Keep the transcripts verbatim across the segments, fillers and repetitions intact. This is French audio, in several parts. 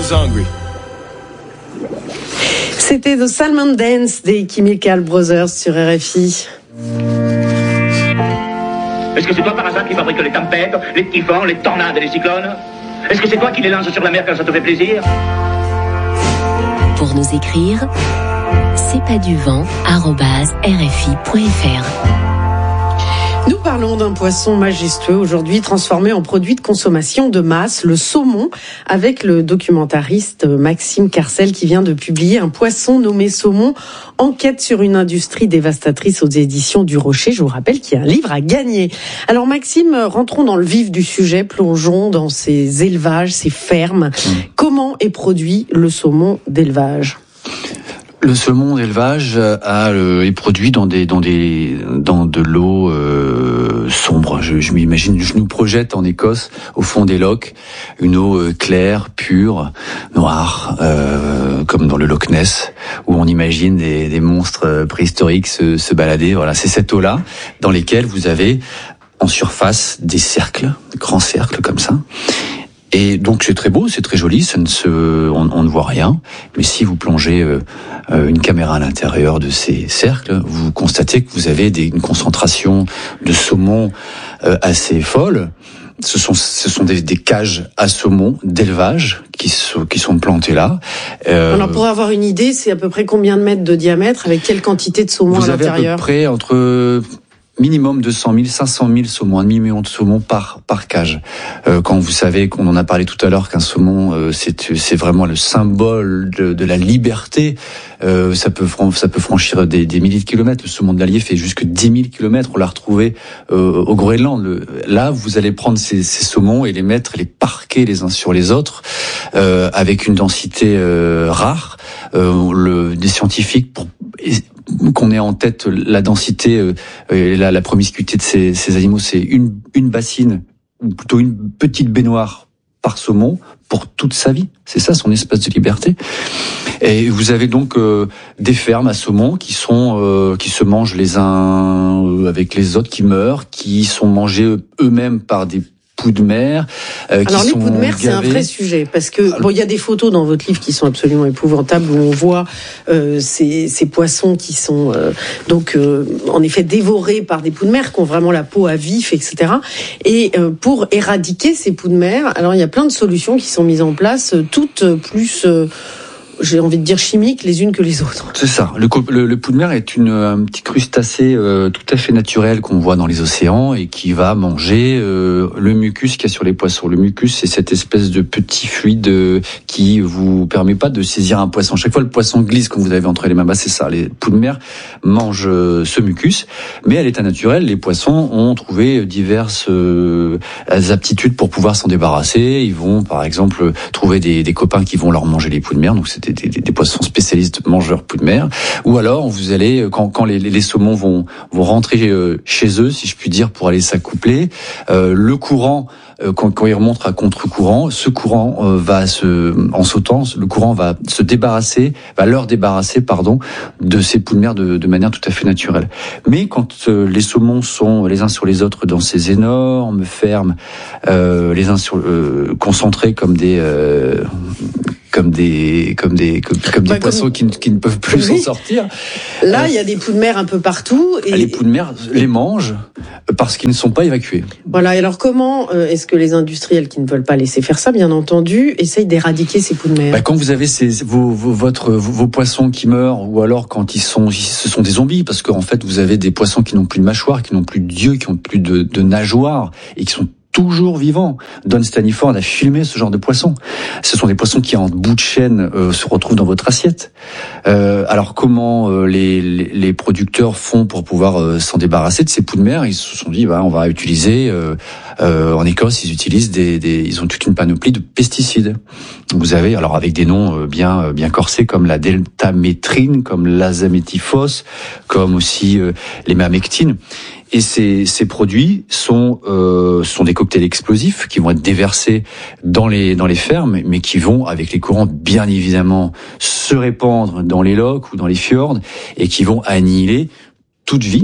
was hungry. C'était The Salmon Dance des Chemical Brothers sur R F I. Est-ce que c'est toi par hasard qui fabrique les tempêtes, les typhons, les tornades et les cyclones? Est-ce que c'est toi qui les lance sur la mer quand ça te fait plaisir? Pour nous écrire, c'est pas du vent arobase r f i point f r. Nous parlons d'un poisson majestueux aujourd'hui transformé en produit de consommation de masse, le saumon, avec le documentariste Maxime Carcel qui vient de publier un poisson nommé saumon, enquête sur une industrie dévastatrice aux éditions du Rocher. Je vous rappelle qu'il y a un livre à gagner. Alors Maxime, rentrons dans le vif du sujet, plongeons dans ces élevages, ces fermes. Mmh. Comment est produit le saumon d'élevage ? Le saumon d'élevage a, euh, est produit dans des dans des dans de l'eau euh, sombre. Je, je m'imagine, je nous projette en Écosse, au fond des lochs, une eau euh, claire, pure, noire, euh, comme dans le Loch Ness, où on imagine des, des monstres préhistoriques se, se balader. Voilà, c'est cette eau-là dans lesquelles vous avez en surface des cercles, des grands cercles comme ça. Et donc c'est très beau, c'est très joli, ça ne se, on, on ne voit rien. Mais si vous plongez euh, euh, une caméra à l'intérieur de ces cercles, vous constatez que vous avez des, une concentration de saumon euh, assez folle. Ce sont, ce sont des, des cages à saumon d'élevage qui sont, qui sont plantées là. Euh, Alors pour avoir une idée, c'est à peu près combien de mètres de diamètre avec quelle quantité de saumon à l'intérieur ? Vous avez à peu près entre minimum deux cent mille, cinq cent mille saumons, un demi-million de saumons par par cage. Euh, quand vous savez qu'on en a parlé tout à l'heure qu'un saumon euh, c'est c'est vraiment le symbole de, de la liberté. Euh, ça peut ça peut franchir des, des milliers de kilomètres. Le saumon de l'Allier fait jusque dix mille kilomètres. On l'a retrouvé euh, au Groenland. Le, là, vous allez prendre ces, ces saumons et les mettre, les parquer les uns sur les autres euh, avec une densité euh, rare. Euh, le, des scientifiques pour qu'on ait en tête la densité euh, et la, la promiscuité de ces, ces animaux, c'est une, une bassine, ou plutôt une petite baignoire par saumon pour toute sa vie. C'est ça son espace de liberté. Et vous avez donc euh, des fermes à saumon qui sont euh, qui se mangent les uns avec les autres, qui meurent, qui sont mangés eux-mêmes par des poux de mer. Euh, Alors qui les sont poux de mer, gavés. c'est un vrai sujet parce que bon, il y a des photos dans votre livre qui sont absolument épouvantables où on voit euh, ces, ces poissons qui sont euh, donc euh, en effet dévorés par des poux de mer qui ont vraiment la peau à vif, et cetera. Et euh, pour éradiquer ces poux de mer, alors il y a plein de solutions qui sont mises en place, toutes plus euh, j'ai envie de dire chimiques les unes que les autres. C'est ça. Le, le, le poux de mer est une, un petit crustacé euh, tout à fait naturel qu'on voit dans les océans et qui va manger euh, le mucus qu'il y a sur les poissons. Le mucus, c'est cette espèce de petit fluide euh, qui vous permet pas de saisir un poisson. Chaque fois, le poisson glisse quand vous avez entre les mains. Bah, c'est ça. Les poux de mer mangent euh, ce mucus, mais à l'état naturel, les poissons ont trouvé diverses euh, aptitudes pour pouvoir s'en débarrasser. Ils vont, par exemple, trouver des, des copains qui vont leur manger les poux de mer. Donc, c'était Des, des, des poissons spécialistes mangeurs poux de mer, ou alors vous allez quand, quand les, les saumons vont vont rentrer chez eux, si je puis dire, pour aller s'accoupler, euh, le courant euh, quand, quand ils remontent à contre-courant, ce courant euh, va se en sautant, le courant va se débarrasser, va leur débarrasser pardon de ces poux de mer de, de manière tout à fait naturelle. Mais quand euh, les saumons sont les uns sur les autres dans ces énormes fermes, euh, les uns sur euh, concentrés comme des euh, comme des comme des comme, comme des bah, poissons comme... qui, ne, qui ne peuvent plus s'en oui. sortir. Là, il euh, y a des poux de mer un peu partout et les poux de mer les mangent parce qu'ils ne sont pas évacués. Voilà. Et alors comment euh, est-ce que les industriels qui ne veulent pas laisser faire ça, bien entendu, essayent d'éradiquer ces poux de mer? Bah, quand vous avez ces vos, vos votre vos, vos poissons qui meurent, ou alors quand ils sont ce sont des zombies, parce qu'en fait vous avez des poissons qui n'ont plus de mâchoire, qui n'ont plus d'yeux, qui n'ont plus de, de nageoires et qui sont toujours vivants. Don Staniford a filmé ce genre de poissons. Ce sont des poissons qui, en bout de chaîne, euh, se retrouvent dans votre assiette. Euh, alors, comment euh, les, les, les producteurs font pour pouvoir euh, s'en débarrasser de ces poux de mer? Ils se sont dit, bah, on va utiliser... Euh, euh, en Écosse, ils utilisent des, des... Ils ont toute une panoplie de pesticides. Vous avez, alors avec des noms euh, bien euh, bien corsés, comme la deltamétrine, comme l'azamétyphos, comme aussi euh, les mémectines. Et ces, ces produits sont euh, sont des cocktails explosifs qui vont être déversés dans les dans les fermes, mais qui vont, avec les courants, bien évidemment, se répandre dans les lochs ou dans les fjords et qui vont annihiler toute vie.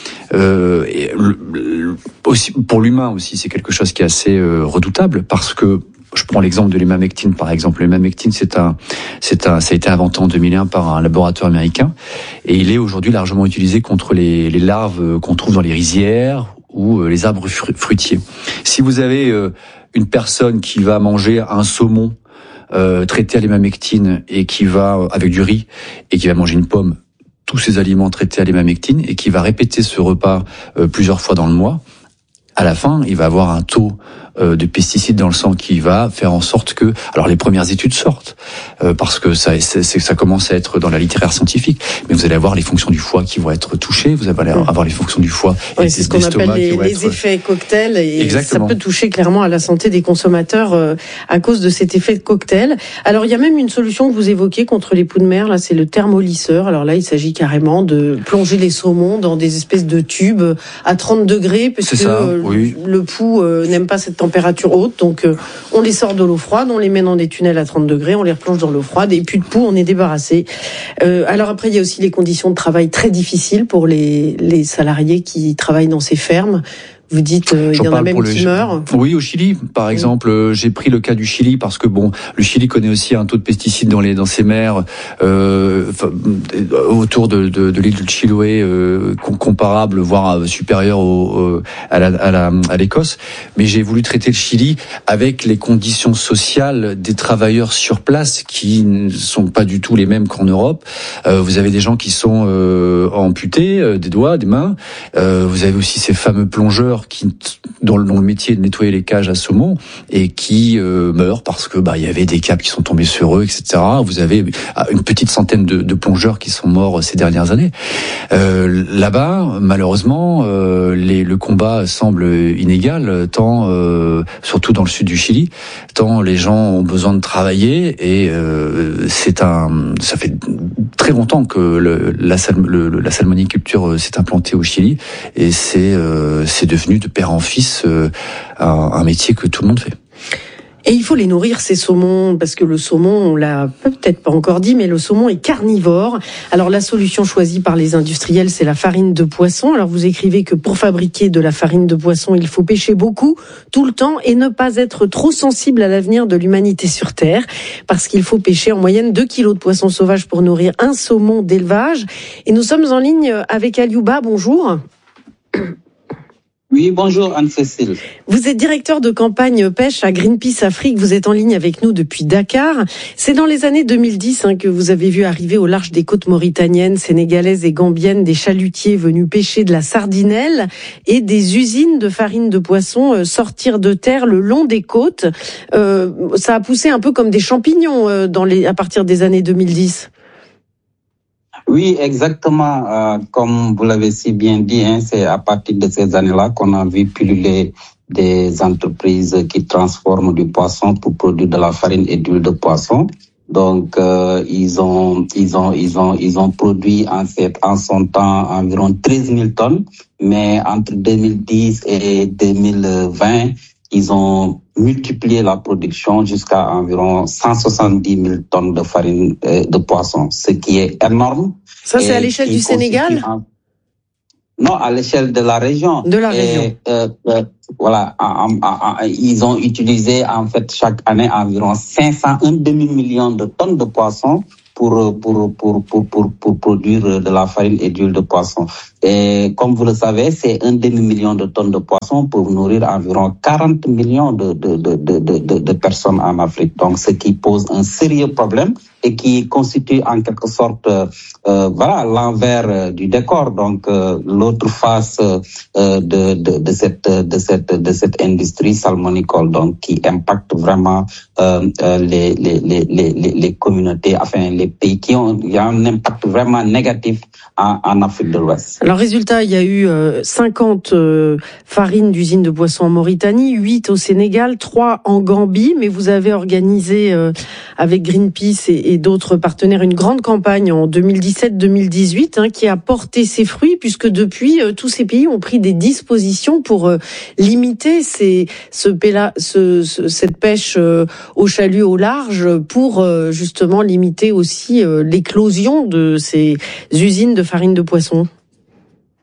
Euh, et le, le, aussi, pour l'humain aussi, c'est quelque chose qui est assez euh, redoutable, parce que Je prends l'exemple de l'hémamectine, par exemple. L'hémamectine, c'est un, c'est un, ça a été inventé en deux mille un par un laboratoire américain, et il est aujourd'hui largement utilisé contre les, les larves qu'on trouve dans les rizières ou les arbres fruitiers. Si vous avez euh, une personne qui va manger un saumon euh, traité à l'hémamectine et qui va avec du riz et qui va manger une pomme, tous ces aliments traités à l'hémamectine, et qui va répéter ce repas euh, plusieurs fois dans le mois, à la fin, il va avoir un taux euh, de pesticides dans le sang qui va faire en sorte que, alors les premières études sortent euh, parce que ça, c'est, c'est, ça commence à être dans la littérature scientifique, mais vous allez avoir les fonctions du foie qui vont être touchées, vous allez avoir les fonctions du foie, oui, et c'est ce qu'on appelle les, les être... effets cocktails, et Exactement. Ça peut toucher clairement à la santé des consommateurs euh, à cause de cet effet de cocktail. Alors il y a même une solution que vous évoquez contre les poux de mer, là c'est le thermolisseur. Alors là il s'agit carrément de plonger les saumons dans des espèces de tubes à trente degrés, parce c'est que ça, euh, oui. le pou euh, n'aime pas cette température haute, donc euh, on les sort de l'eau froide, on les met dans des tunnels à trente degrés, on les replonge dans l'eau froide, et plus de pou, on est débarrassé. Euh, alors après, il y a aussi les conditions de travail très difficiles pour les, les salariés qui travaillent dans ces fermes. Vous dites, euh, il y en a même qui meurent. Oui, au Chili, par oui. exemple, euh, j'ai pris le cas du Chili parce que bon, le Chili connaît aussi un taux de pesticides dans les dans ses mers euh, autour de, de, de l'île de Chiloé euh, comparable, voire supérieur au, au, à, la, à, la, à l'Écosse. Mais j'ai voulu traiter le Chili avec les conditions sociales des travailleurs sur place qui ne sont pas du tout les mêmes qu'en Europe. Euh, vous avez des gens qui sont euh, amputés euh, des doigts, des mains. Euh, vous avez aussi ces fameux plongeurs qui dont le, dont le métier est de nettoyer les cages à saumon et qui euh, meurent parce que bah il y avait des câbles qui sont tombés sur eux, et cetera. Vous avez une petite centaine de, de plongeurs qui sont morts ces dernières années. Euh, là-bas, malheureusement, euh, les, le combat semble inégal, tant euh, surtout dans le sud du Chili, tant les gens ont besoin de travailler, et euh, c'est un, ça fait très longtemps que le, la, le, la salmoniculture s'est implantée au Chili, et c'est euh, c'est devenu de père en fils euh, un, un métier que tout le monde fait. Et il faut les nourrir, ces saumons, parce que le saumon, on l'a peut-être pas encore dit, mais le saumon est carnivore. Alors la solution choisie par les industriels, c'est la farine de poisson. Alors vous écrivez que pour fabriquer de la farine de poisson, il faut pêcher beaucoup, tout le temps, et ne pas être trop sensible à l'avenir de l'humanité sur Terre, parce qu'il faut pêcher en moyenne deux kilos de poissons sauvages pour nourrir un saumon d'élevage. Et nous sommes en ligne avec Aliouba, bonjour. Oui, bonjour Anne-Cécile. Vous êtes directeur de campagne pêche à Greenpeace Afrique. Vous êtes en ligne avec nous depuis Dakar. C'est dans les années deux mille dix hein, que vous avez vu arriver au large des côtes mauritaniennes, sénégalaises et gambiennes des chalutiers venus pêcher de la sardinelle et des usines de farine de poisson euh, sortir de terre le long des côtes. Euh, ça a poussé un peu comme des champignons euh, dans les, à partir des années deux mille dix. Oui, exactement. Euh, comme vous l'avez si bien dit, hein, c'est à partir de ces années-là qu'on a vu pulluler des entreprises qui transforment du poisson pour produire de la farine et d'huile de poisson. Donc, euh, ils ont, ils ont, ils ont, ils ont produit en fait, en son temps, environ treize mille tonnes. Mais entre deux mille dix et deux mille vingt, ils ont multiplié la production jusqu'à environ cent soixante-dix mille tonnes de farine euh, de poisson, ce qui est énorme. Ça, c'est à l'échelle du Sénégal? Un... Non, à l'échelle de la région. De la région. Et, euh, euh, voilà, en, en, en, ils ont utilisé en fait chaque année environ cinq cent un demi-million de tonnes de poissons pour pour pour pour pour pour produire de la farine et d'huile de poisson. Et comme vous le savez, c'est un demi-million de tonnes de poissons pour nourrir environ quarante millions de de de de de, de personnes en Afrique. Donc, ce qui pose un sérieux problème et qui constitue en quelque sorte euh, voilà l'envers euh, du décor, donc euh, l'autre face euh, de, de de cette de cette de cette industrie salmonicole, donc qui impacte vraiment euh, euh, les, les les les les communautés, enfin les pays qui ont il y a un impact vraiment négatif en, en Afrique de l'Ouest. Alors résultat, il y a eu euh, cinquante euh, farines d'usines de poissons en Mauritanie, huit au Sénégal, trois en Gambie, mais vous avez organisé euh, avec Greenpeace et, et d'autres partenaires une grande campagne en deux mille dix-sept deux mille dix-huit hein, qui a porté ses fruits, puisque depuis euh, tous ces pays ont pris des dispositions pour euh, limiter ces, ce, péla, ce, ce, cette pêche euh, au chalut au large, pour euh, justement limiter aussi euh, l'éclosion de ces usines de farine de poisson.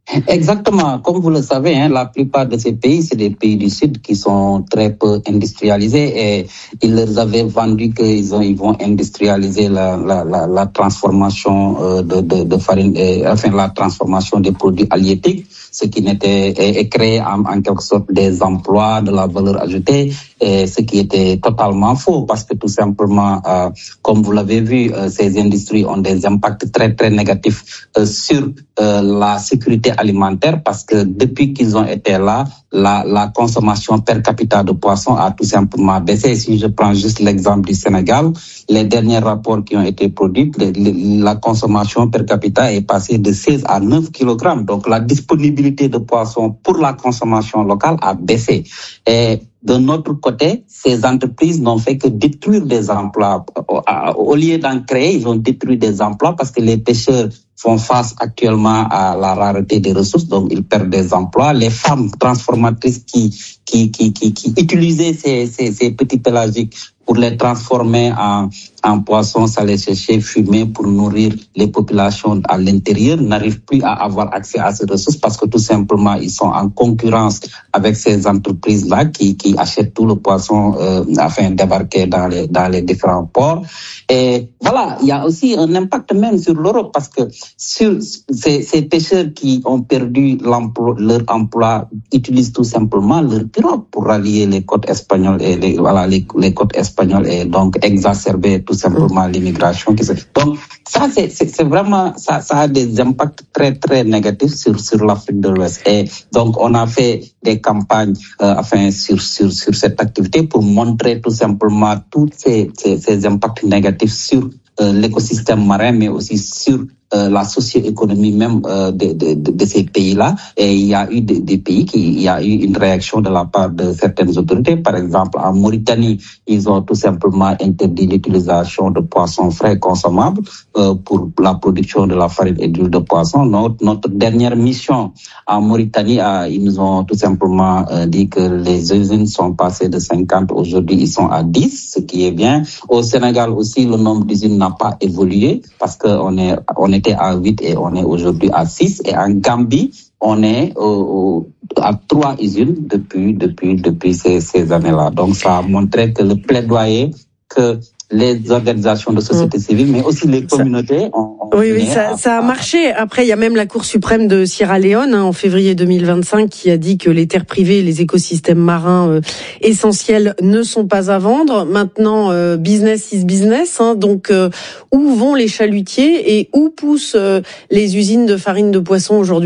Exactement. Comme vous le savez, hein, la plupart de ces pays, c'est des pays du Sud qui sont très peu industrialisés et ils leur avaient vendu qu'ils ont, ils vont industrialiser la, la, la, la transformation euh, de, de, de farine, et, enfin la transformation des produits halieutiques, ce qui n'était et, et créer en, en quelque sorte des emplois, de la valeur ajoutée, et ce qui était totalement faux parce que tout simplement, euh, comme vous l'avez vu, euh, ces industries ont des impacts très très négatifs euh, sur euh, la sécurité alimentaire parce que depuis qu'ils ont été là, la, la consommation per capita de poissons a tout simplement baissé. Si je prends juste l'exemple du Sénégal, les derniers rapports qui ont été produits, le, le, la consommation per capita est passée de seize à neuf kilogrammes. Donc la disponibilité de poissons pour la consommation locale a baissé. Et de notre côté, ces entreprises n'ont fait que détruire des emplois. Au lieu d'en créer, ils ont détruit des emplois parce que les pêcheurs font face actuellement à la rareté des ressources, donc ils perdent des emplois. Les femmes transformatrices qui qui qui qui, qui utilisaient ces, ces ces petits pélagiques pour les transformer en en poissons salés séchés, fumés pour nourrir les populations à l'intérieur, n'arrivent plus à avoir accès à ces ressources parce que tout simplement ils sont en concurrence avec ces entreprises-là qui qui achètent tout le poisson euh, afin débarquer dans les dans les différents ports. Et voilà, il y a aussi un impact même sur l'Europe parce que sur ces, ces pêcheurs qui ont perdu l'emploi, leur emploi utilisent tout simplement leur pirogue pour rallier les côtes espagnoles et les voilà les, les côtes espagnoles et donc exacerber tout simplement l'immigration qui se... Donc ça c'est, c'est c'est vraiment ça ça a des impacts très très négatifs sur sur l'Afrique de l'Ouest et donc on a fait des campagnes euh, enfin sur sur sur cette activité pour montrer tout simplement tous ces ces, ces impacts négatifs sur euh, l'écosystème marin mais aussi sur Euh, la socio-économie même euh, de, de, de, de ces pays-là. Et il y a eu des, des pays qui, il y a eu une réaction de la part de certaines autorités. Par exemple, en Mauritanie, ils ont tout simplement interdit l'utilisation de poissons frais consommables euh, pour la production de la farine et d'huile de poisson. Notre, notre dernière mission en Mauritanie, euh, ils nous ont tout simplement euh, dit que les usines sont passées de cinquante, aujourd'hui ils sont à dix, ce qui est bien. Au Sénégal aussi, le nombre d'usines n'a pas évolué parce que on est, on était à huit et on est aujourd'hui à six. Et en Gambie, on est euh, à trois usines depuis depuis depuis ces, ces années-là. Donc ça a montré que le plaidoyer que les organisations de société civile, mais aussi les communautés ont, ont oui, oui, ça, à, ça a marché. Après, il y a même la Cour suprême de Sierra Leone hein, en février deux mille vingt-cinq qui a dit que les terres privées et les écosystèmes marins euh, essentiels ne sont pas à vendre. Maintenant, euh, business is business. Hein, donc, euh, où vont les chalutiers et où poussent euh, les usines de farine de poisson aujourd'hui ?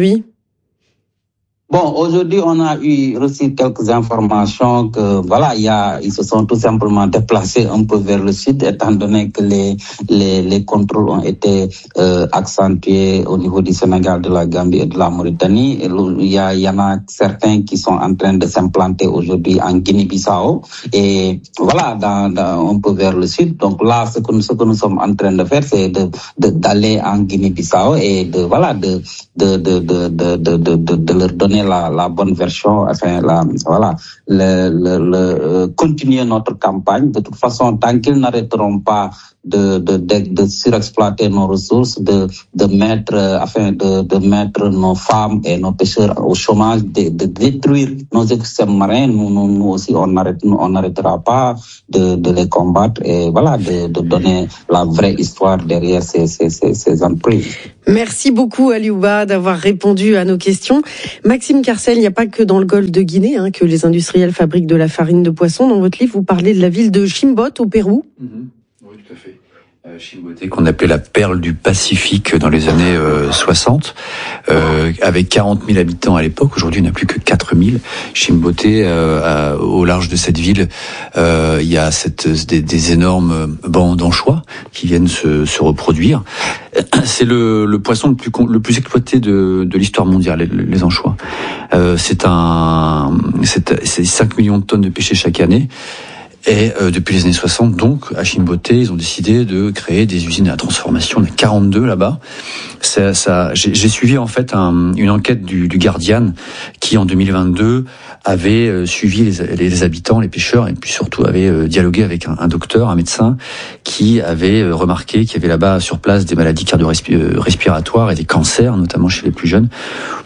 Bon, aujourd'hui, on a eu reçu quelques informations que, voilà, il y a, ils se sont tout simplement déplacés un peu vers le sud, étant donné que les, les, les contrôles ont été euh, accentués au niveau du Sénégal, de la Gambie et de la Mauritanie. Et il y a, il y en a certains qui sont en train de s'implanter aujourd'hui en Guinée-Bissau. Et voilà, dans, dans, un peu vers le sud. Donc là, ce que nous, ce que nous sommes en train de faire, c'est de, de, d'aller en Guinée-Bissau et de, voilà, de, de, de, de, de, de, de, de, de leur donner La, la bonne version, enfin, la, voilà, le, le, le, euh, continuer notre campagne. De toute façon, tant qu'ils n'arrêteront pas de, de, de, de surexploiter nos ressources, de, de mettre, euh, enfin, de, de mettre nos femmes et nos pêcheurs au chômage, de, de détruire nos écosystèmes marins, nous, nous, nous aussi, on n'arrête, on n'arrêtera pas de, de les combattre et voilà, de, de donner la vraie histoire derrière ces, ces, ces, ces entreprises. Merci beaucoup Aliouba d'avoir répondu à nos questions. Maxime Carcel, il n'y a pas que dans le golfe de Guinée hein, que les industriels fabriquent de la farine de poisson. Dans votre livre, vous parlez de la ville de Chimbote au Pérou. Mm-hmm. Oui, tout à fait. Euh, Chimbote, qu'on appelait la perle du Pacifique dans les années euh, soixante, euh, avec quarante mille habitants à l'époque. Aujourd'hui, il n'y en a plus que quatre mille. Chimbote, euh, à, au large de cette ville, euh, il y a cette, des, des énormes bancs d'anchois qui viennent se, se reproduire. C'est le, le poisson le plus, le plus exploité de, de l'histoire mondiale, les, les anchois. Euh, c'est un, c'est, c'est cinq millions de tonnes de pêchés chaque année. Et euh, depuis les années soixante, donc, à Chimboté, ils ont décidé de créer des usines à transformation. On a quarante-deux là-bas. Ça, ça, j'ai, j'ai suivi en fait un, une enquête du, du Guardian qui, en deux mille vingt-deux, avait euh, suivi les, les habitants, les pêcheurs, et puis surtout avait euh, dialogué avec un, un docteur, un médecin, qui avait euh, remarqué qu'il y avait là-bas sur place des maladies cardio-respiratoires et des cancers, notamment chez les plus jeunes. Pourquoi ?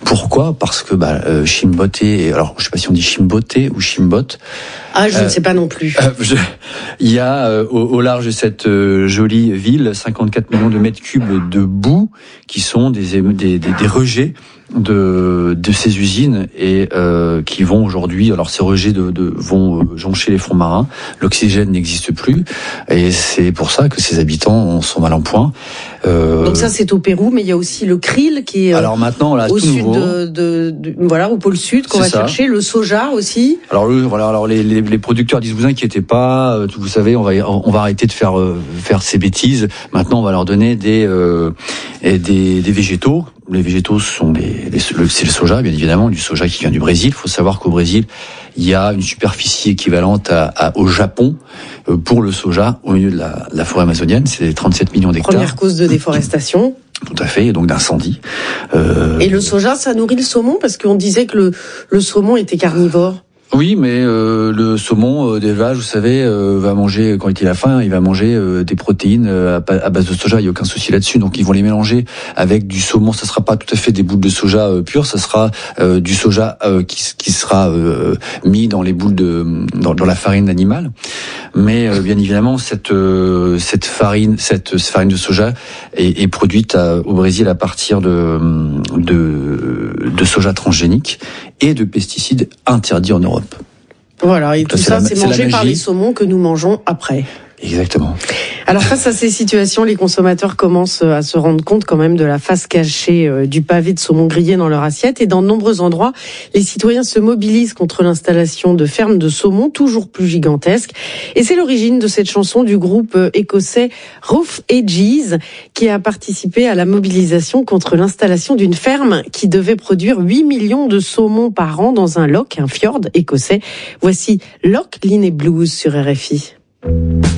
Parce que bah, euh, Chimboté, alors je sais pas si on dit Chimboté ou Chimbot. Ah, je euh, ne sais pas non plus. Euh, je, il y a euh, au, au large de cette euh, jolie ville cinquante-quatre millions de mètres cubes de boue qui sont des, des, des, des rejets de, de ces usines et euh, qui vont aujourd'hui, alors ces rejets de, de, vont euh, joncher les fonds marins, l'oxygène n'existe plus et c'est pour ça que ces habitants sont mal en point. Euh, Donc ça c'est au Pérou, mais il y a aussi le krill qui est alors maintenant, là, au tout sud nouveau. De, de, de, voilà, au pôle sud qu'on c'est va ça. chercher, le soja aussi. Alors le, voilà, alors les, les, les producteurs disent vous inquiétez pas, euh, vous savez on va on va arrêter de faire euh, faire ces bêtises. Maintenant on va leur donner des euh, et des, des végétaux. Les végétaux sont des, des le, c'est le soja bien évidemment, du soja qui vient du Brésil. Il faut savoir qu'au Brésil il y a une superficie équivalente à, à au Japon euh, pour le soja au milieu de la, la forêt amazonienne. C'est trente-sept millions d'hectares. Première cause de déforestation. Tout à fait, et donc d'incendie. Euh... Et le soja, ça nourrit le saumon parce qu'on disait que le, le saumon était carnivore. Oui, mais euh, le saumon euh, d'élevage, vous savez, euh, va manger, quand il a faim, il va manger euh, des protéines euh, à base de soja, il n'y a aucun souci là-dessus. Donc ils vont les mélanger avec du saumon, ça sera pas tout à fait des boules de soja euh, pures, ça sera euh, du soja euh, qui, qui sera euh, mis dans les boules de dans, dans la farine animale. Mais euh, bien évidemment, cette euh, cette farine, cette, cette farine de soja est, est produite à, au Brésil à partir de, de de soja transgénique et de pesticides interdits en Europe. Voilà, et tout ça, c'est mangé par les saumons que nous mangeons après. Exactement. Alors face à ces situations, les consommateurs commencent à se rendre compte quand même de la face cachée du pavé de saumon grillé dans leur assiette. Et dans de nombreux endroits, les citoyens se mobilisent contre l'installation de fermes de saumon toujours plus gigantesques. Et c'est l'origine de cette chanson du groupe écossais Rough Edges qui a participé à la mobilisation contre l'installation d'une ferme qui devait produire huit millions de saumons par an dans un loch, un fjord écossais. Voici Loch Lynn Blues sur R F I.